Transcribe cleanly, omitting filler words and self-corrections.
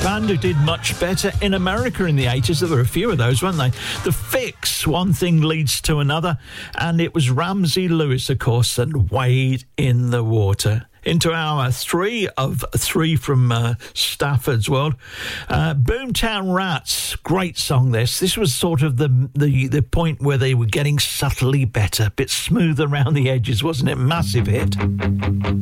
band who did much better in America in the 80s. There were a few of those, weren't they? The Fix, One Thing Leads to Another. And it was Ramsey Lewis, of course, and Wade in the Water. Into our 3 of 3 from Stafford's World. Boomtown Rats, great song this. This was sort of the point where they were getting subtly better, a bit smooth around the edges, wasn't it? Massive hit.